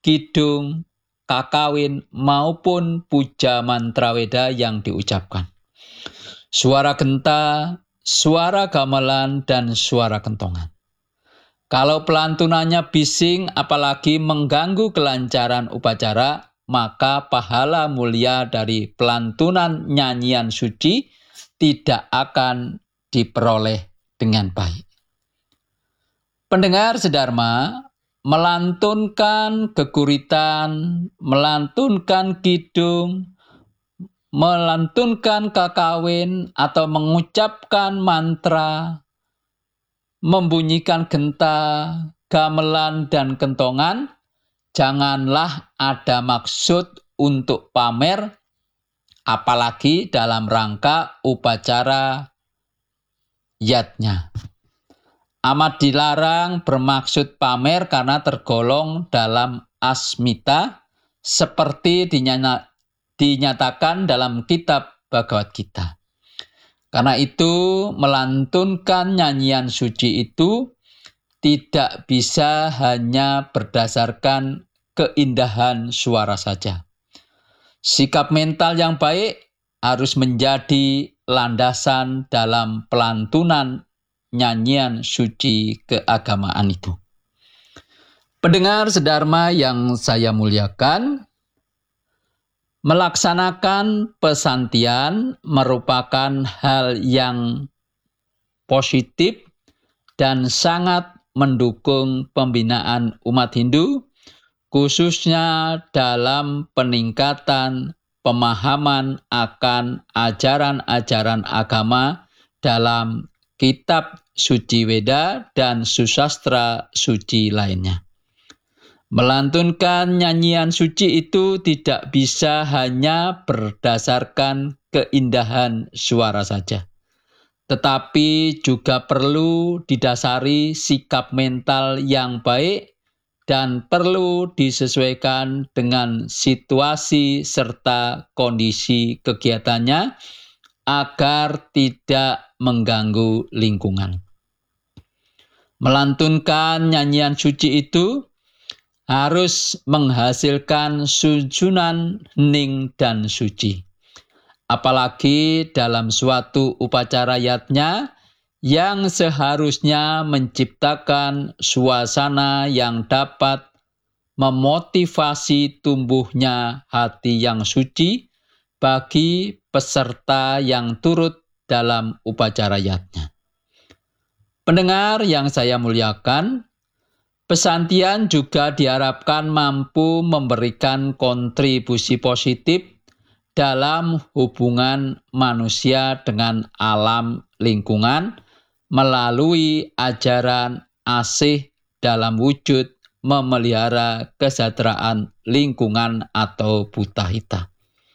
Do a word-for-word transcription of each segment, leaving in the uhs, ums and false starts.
kidung, kakawin, maupun puja mantra Weda yang diucapkan. Suara genta, suara gamelan, dan suara kentongan. Kalau pelantunannya bising apalagi mengganggu kelancaran upacara, maka pahala mulia dari pelantunan nyanyian suci tidak akan diperoleh dengan baik. Pendengar sedharma, melantunkan geguritan, melantunkan kidung, melantunkan kakawin, atau mengucapkan mantra, membunyikan genta, gamelan, dan kentongan, janganlah ada maksud untuk pamer, apalagi dalam rangka upacara yatnya. Amat dilarang bermaksud pamer karena tergolong dalam asmita seperti dinyana, dinyatakan dalam kitab Bhagavad Gita. Karena itu melantunkan nyanyian suci itu tidak bisa hanya berdasarkan keindahan suara saja. Sikap mental yang baik harus menjadi landasan dalam pelantunan nyanyian suci keagamaan itu. Pendengar sedharma yang saya muliakan, melaksanakan pesantian merupakan hal yang positif dan sangat mendukung pembinaan umat Hindu, khususnya dalam peningkatan pemahaman akan ajaran-ajaran agama dalam kitab suci Weda dan susastra suci lainnya. Melantunkan nyanyian suci itu tidak bisa hanya berdasarkan keindahan suara saja, tetapi juga perlu didasari sikap mental yang baik dan perlu disesuaikan dengan situasi serta kondisi kegiatannya agar tidak mengganggu lingkungan. Melantunkan nyanyian suci itu harus menghasilkan sujunan hening dan suci. Apalagi dalam suatu upacara yatnya yang seharusnya menciptakan suasana yang dapat memotivasi tumbuhnya hati yang suci bagi peserta yang turut dalam upacara yatnya. Pendengar yang saya muliakan, pesantian juga diharapkan mampu memberikan kontribusi positif dalam hubungan manusia dengan alam lingkungan melalui ajaran asih dalam wujud memelihara kesejahteraan lingkungan atau Buddhahita.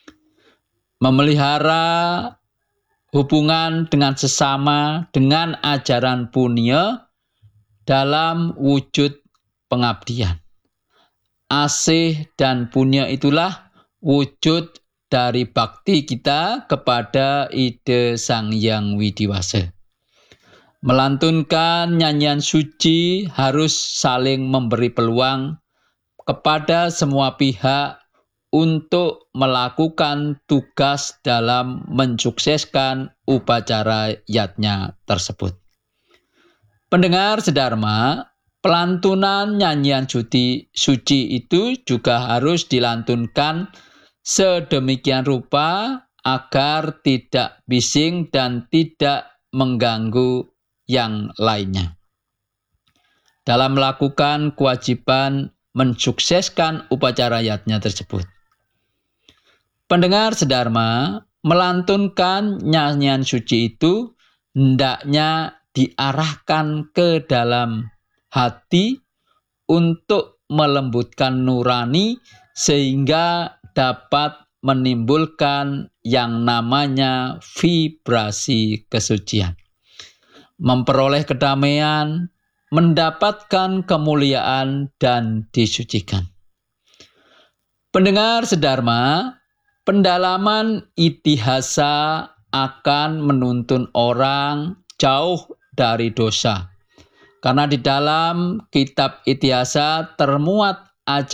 Memelihara hubungan dengan sesama dengan ajaran punya dalam wujud pengabdian. Asih dan punya itulah wujud dari bakti kita kepada ide Sang Hyang Widiwasa. Melantunkan nyanyian suci harus saling memberi peluang kepada semua pihak untuk melakukan tugas dalam mensukseskan upacara yatnya tersebut. Pendengar sedharma, pelantunan nyanyian suci, suci itu juga harus dilantunkan sedemikian rupa agar tidak bising dan tidak mengganggu yang lainnya. Dalam melakukan kewajiban mensukseskan upacara yatnya tersebut. Pendengar sedharma, melantunkan nyanyian suci itu hendaknya diarahkan ke dalam hati untuk melembutkan nurani sehingga dapat menimbulkan yang namanya vibrasi kesucian. Memperoleh kedamaian, mendapatkan kemuliaan dan disucikan. Pendengar sedharma, pendalaman itihasa akan menuntun orang jauh dari dosa. Karena di dalam kitab itihasa termuat ajaran